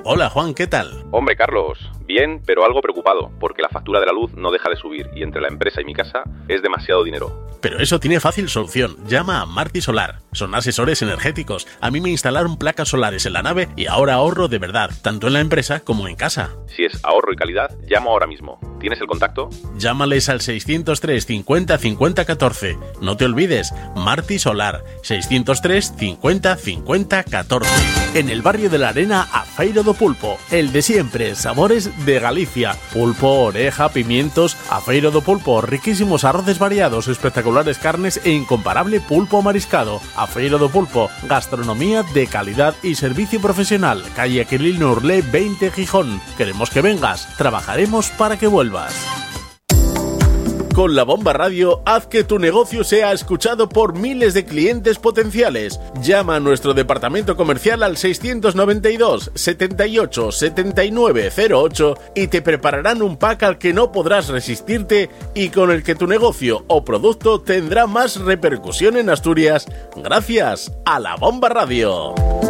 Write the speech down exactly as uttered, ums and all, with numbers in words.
Hola Juan, ¿qué tal? Hombre Carlos, bien, pero algo preocupado, porque la factura de la luz no deja de subir y entre la empresa y mi casa es demasiado dinero. Pero eso tiene fácil solución. Llama a Marti Solar. Son asesores energéticos. A mí me instalaron placas solares en la nave y ahora ahorro de verdad, tanto en la empresa como en casa. Si es ahorro y calidad, llamo ahora mismo. ¿Tienes el contacto? Llámales al seiscientos tres cincuenta cincuenta catorce. No te olvides, Marti Solar, seiscientos tres cincuenta cincuenta catorce. En el barrio de la Arena, a Feiro do Pulpo, el de siempre, sabores de Galicia. Pulpo, oreja, pimientos, a Feiro do Pulpo, riquísimos arroces variados, espectaculares carnes e incomparable pulpo mariscado. A Feiro do Pulpo, gastronomía de calidad y servicio profesional. Calle Aquilino Urlé veinte, Gijón. Queremos que vengas, trabajaremos para que vuelvas. Con La Bomba Radio, haz que tu negocio sea escuchado por miles de clientes potenciales. Llama a nuestro departamento comercial al seiscientos noventa y dos, setenta y ocho, setenta y nueve cero ocho y te prepararán un pack al que no podrás resistirte y con el que tu negocio o producto tendrá más repercusión en Asturias gracias a La Bomba Radio.